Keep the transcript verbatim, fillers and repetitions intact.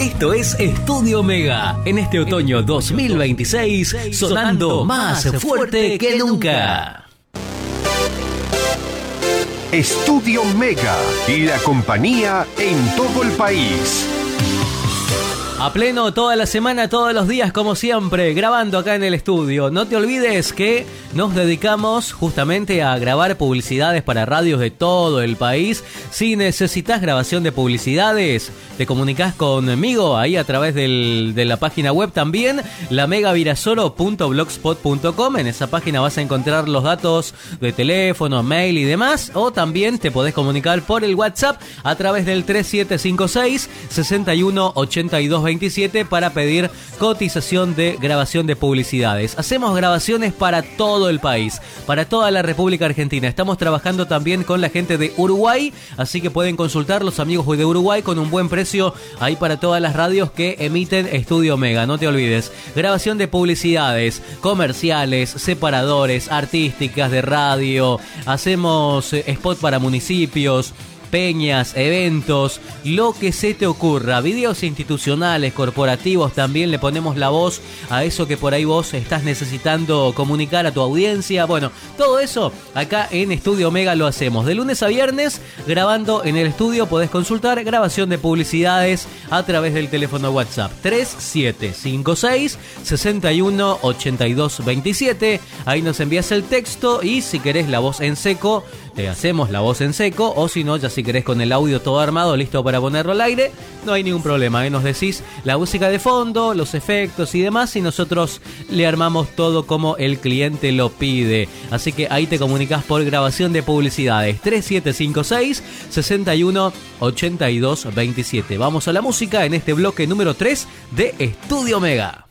Esto es Estudio Mega, en este otoño dos mil veintiséis, sonando más fuerte que nunca. Estudio Mega y la compañía en todo el país. A pleno toda la semana, todos los días, como siempre, grabando acá en el estudio. No te olvides que nos dedicamos justamente a grabar publicidades para radios de todo el país. Si necesitas grabación de publicidades, te comunicas conmigo ahí a través del, de la página web también, la megavirasoro punto blogspot punto com. En esa página vas a encontrar los datos de teléfono, mail y demás. O también te podés comunicar por el WhatsApp a través del tres siete cinco seis, seis uno ocho dos veintisiete para pedir cotización de grabación de publicidades. Hacemos grabaciones para todo el país, para toda la República Argentina. Estamos trabajando también con la gente de Uruguay, así que pueden consultar los amigos de Uruguay con un buen precio ahí para todas las radios que emiten Estudio Mega. No te olvides, grabación de publicidades, comerciales, separadores, artísticas de radio, hacemos eh, spot para municipios, peñas, eventos, lo que se te ocurra, videos institucionales, corporativos, también le ponemos la voz a eso que por ahí vos estás necesitando comunicar a tu audiencia. Bueno, todo eso acá en Estudio Mega lo hacemos de lunes a viernes, grabando en el estudio. Podés consultar grabación de publicidades a través del teléfono WhatsApp tres siete cinco seis, seis uno ocho dos veintisiete. Ahí nos envías el texto y si querés la voz en seco, te hacemos la voz en seco, o si no, ya si querés con el audio todo armado, listo para ponerlo al aire, no hay ningún problema, ¿eh? Nos decís la música de fondo, los efectos y demás, y nosotros le armamos todo como el cliente lo pide. Así que ahí te comunicas por grabación de publicidades tres siete cinco seis, seis uno ocho dos veintisiete. Vamos a la música en este bloque número tres de Estudio Mega.